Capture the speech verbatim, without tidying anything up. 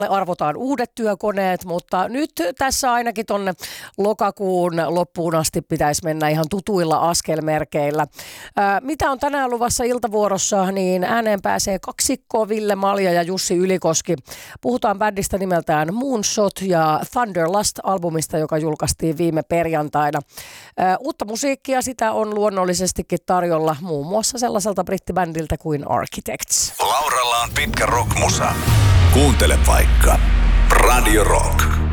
arvotaan uudet työkoneet, mutta nyt tässä ainakin tonne lokakuun loppuun asti pitäisi mennä ihan tutuilla askelmerkeillä. Ää, mitä on tänään luvassa iltavuorossa, niin ääneen pääsee kaksikko Ville Malja ja Jussi Ylikoski. Puhutaan bändistä nimeltään Moonshot ja Thunderlust-albumista, joka julkaistiin viime perjantaina. Ää, uutta musiikkia sitä on luonnollisestikin tarjolla muun muassa sellaiselta brittibändiltä kuin Architects. Lauralla on pitkä rockmusa. Kuuntele vaikka Radio Rock.